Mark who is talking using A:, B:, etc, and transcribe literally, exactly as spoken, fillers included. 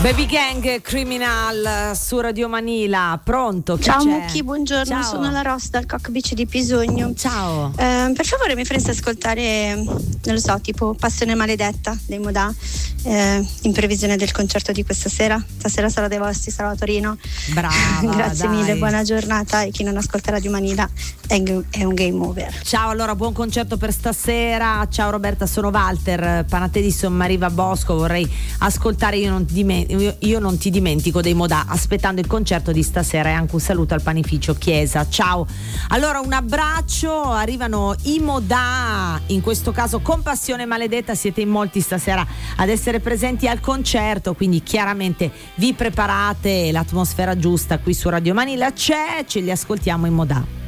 A: Baby Gang Criminal su Radio Manila, pronto? Chi
B: Ciao
A: c'è?
B: Mucchi, buongiorno,
A: Ciao.
B: sono la Ross dal Cockbeach di Pisogno.
A: Ciao.
B: Eh, per favore mi fareste ascoltare, non lo so, tipo Passione Maledetta dei Modà, eh, in previsione del concerto di questa sera. Stasera sarò dei vostri, sarò a Torino.
A: Brava.
B: Grazie
A: dai.
B: mille, buona giornata, e chi non ascolta Radio Manila è, è un game over.
A: Ciao, allora buon concerto per stasera. Ciao Roberta, sono Walter Panate di Sommariva Bosco. Vorrei ascoltare Io non ti dimentico Io, io non ti dimentico dei Modà, aspettando il concerto di stasera, e anche un saluto al panificio Chiesa. Ciao. Allora un abbraccio, arrivano i Modà, in questo caso con Passione Maledetta. Siete in molti stasera ad essere presenti al concerto, quindi chiaramente vi preparate, l'atmosfera giusta qui su Radio Manila c'è, ce li ascoltiamo i Modà.